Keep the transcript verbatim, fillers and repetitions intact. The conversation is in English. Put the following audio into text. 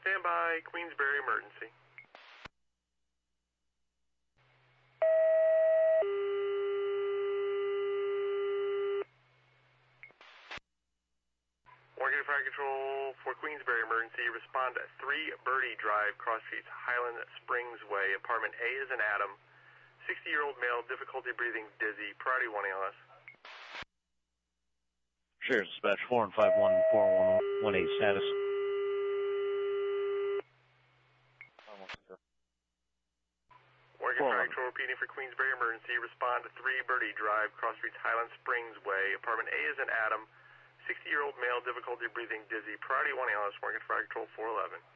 Stand by, Queensbury emergency. Morgan Fire Control for Queensbury emergency. Respond at three Birdie Drive, Cross Streets, Highland Springs Way. Apartment A is an Adam. sixty-year-old male, difficulty breathing, dizzy. Priority one A L S. Sheriff's Dispatch four and five one four one one eight status. Morgan Fire Control repeating for Queensbury emergency. Respond to three Birdie Drive, Cross Streets, Highland Springs Way. Apartment A is an Adam. sixty-year-old male, difficulty breathing, dizzy. Priority one A L S. Morgan Fire Control four eleven.